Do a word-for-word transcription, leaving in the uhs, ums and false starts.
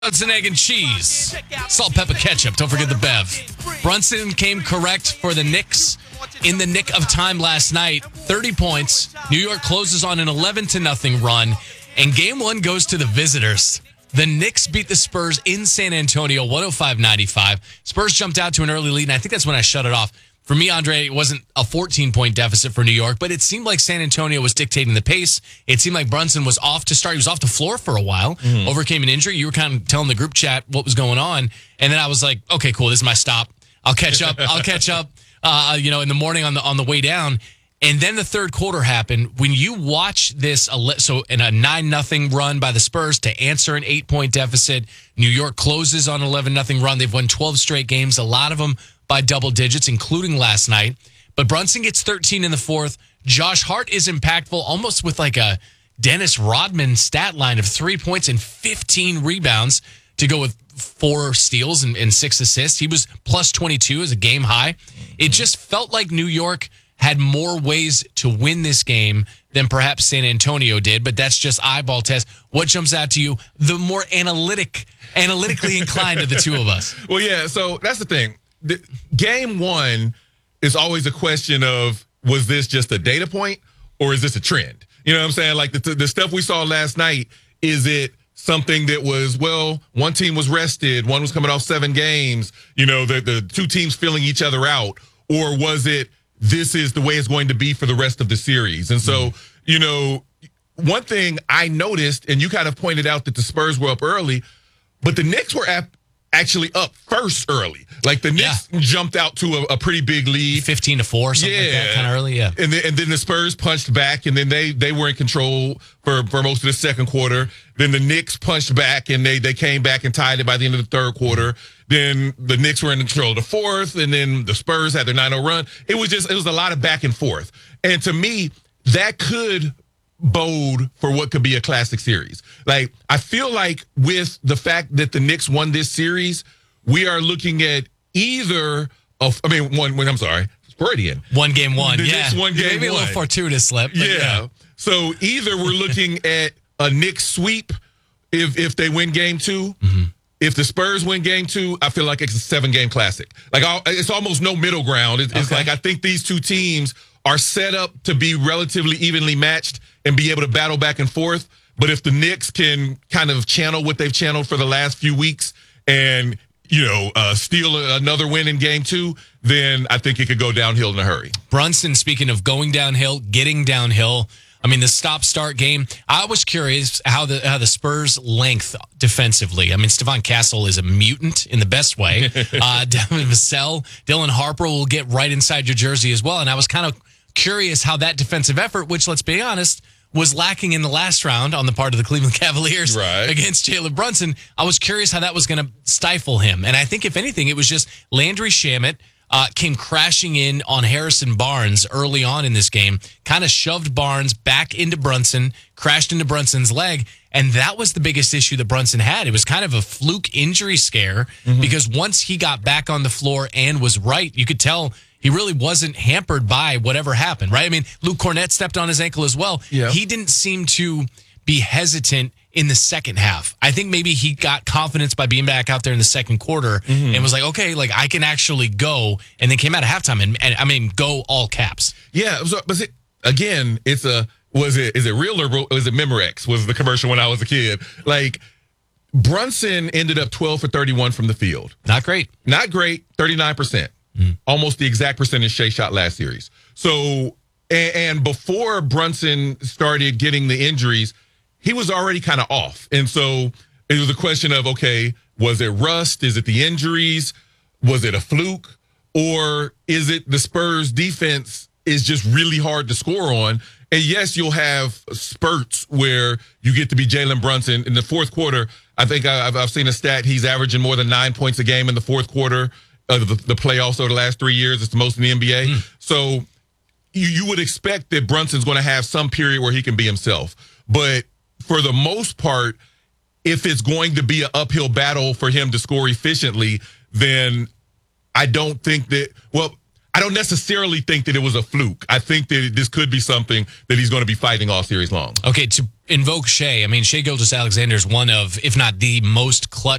It's an egg and cheese. Salt, pepper, ketchup. Don't forget the Bev. Brunson came correct for the Knicks in the nick of time last night. thirty points. New York closes on an eleven to nothing run. And game one goes to the visitors. The Knicks beat the Spurs in San Antonio, one oh five ninety-five. Spurs jumped out to an early lead, and I think that's when I shut it off. For me, Andre, it wasn't a fourteen-point deficit for New York, but it seemed like San Antonio was dictating the pace. It seemed like Brunson was off to start. He was off the floor for a while, mm. overcame an injury. You were kind of telling the group chat what was going on, and then I was like, okay, cool, this is my stop. I'll catch up. I'll catch up, uh, you know, in the morning on the on the way down. And then the third quarter happened. When you watch this, so in a nine nothing run by the Spurs to answer an eight-point deficit, New York closes on an eleven nothing run. They've won twelve straight games, a lot of them by double digits, including last night. But Brunson gets thirteen in the fourth. Josh Hart is impactful, almost with like a Dennis Rodman stat line of three points and fifteen rebounds to go with four steals and, and six assists. He was plus twenty-two as a game high. It just felt like New York had more ways to win this game than perhaps San Antonio did, but that's just eyeball test. What jumps out to you? The more analytic, analytically inclined of the two of us. Well, yeah, so that's the thing. The, game one is always a question of, was this just a data point or is this a trend? You know what I'm saying? Like the, the stuff we saw last night, is it something that was, well, one team was rested, one was coming off seven games, you know, the, the two teams filling each other out, or was it, this is the way it's going to be for the rest of the series? And so, you know, one thing I noticed, and you kind of pointed out that the Spurs were up early, but the Knicks were at, actually up first early. Like the Knicks yeah. jumped out to a, a pretty big lead. fifteen to four, something yeah. like that, kind of early, yeah. And then, and then the Spurs punched back, and then they they were in control for, for most of the second quarter. Then the Knicks punched back, and they, they came back and tied it by the end of the third quarter. Then the Knicks were in control of the fourth, and then the Spurs had their nine oh run. It was just, it was a lot of back and forth. And to me, that could bode for what could be a classic series. Like, I feel like with the fact that the Knicks won this series, we are looking at either of, I mean, one, I'm sorry, Freudian. One game one, the yeah. Knicks one game Maybe a one. little fortuitous slip. Yeah. yeah. So either we're looking at a Knicks sweep if if they win game two. Mm-hmm. If the Spurs win game two, I feel like it's a seven-game classic. Like, I'll, it's almost no middle ground. It's, okay. it's like I think these two teams are set up to be relatively evenly matched and be able to battle back and forth. But if the Knicks can kind of channel what they've channeled for the last few weeks and, you know, uh, steal another win in game two, then I think it could go downhill in a hurry. Brunson, speaking of going downhill, getting downhill, I mean, the stop-start game, I was curious how the how the Spurs' length defensively. I mean, Stephon Castle is a mutant in the best way. uh, Devin Vassell, Dylan Harper will get right inside your jersey as well. And I was kind of curious how that defensive effort, which, let's be honest, was lacking in the last round on the part of the Cleveland Cavaliers right. against Jalen Brunson. I was curious how that was going to stifle him. And I think, if anything, it was just Landry Shamet uh, came crashing in on Harrison Barnes early on in this game, kind of shoved Barnes back into Brunson, crashed into Brunson's leg, and that was the biggest issue that Brunson had. It was kind of a fluke injury scare mm-hmm. because once he got back on the floor and was right, you could tell he really wasn't hampered by whatever happened, right? I mean, Luke Cornett stepped on his ankle as well. Yeah. He didn't seem to be hesitant in the second half. I think maybe he got confidence by being back out there in the second quarter mm-hmm. and was like, okay, like I can actually go, and then came out of halftime and, and I mean, go all caps. Yeah, so, but it, again, it's a, was it, is it real or was it Memorex was the commercial when I was a kid? Like, Brunson ended up twelve for thirty-one from the field. Not great. Not great, thirty-nine percent. Mm. Almost the exact percentage Shea shot last series. So, and, and before Brunson started getting the injuries, he was already kind of off. And so it was a question of, okay, was it rust? Is it the injuries? Was it a fluke? Or is it the Spurs defense is just really hard to score on? And yes, you'll have spurts where you get to be Jalen Brunson. In the fourth quarter, I think I've, I've seen a stat, he's averaging more than nine points a game in the fourth quarter of the, the playoffs over the last three years. It's the most in the N B A. Mm. So you, you would expect that Brunson's going to have some period where he can be himself. But for the most part, if it's going to be an uphill battle for him to score efficiently, then I don't think that, well, I don't necessarily think that it was a fluke. I think that this could be something that he's going to be fighting all series long. Okay, to invoke Shea. I mean, Shea Gilgeous-Alexander is one of, if not the most clutch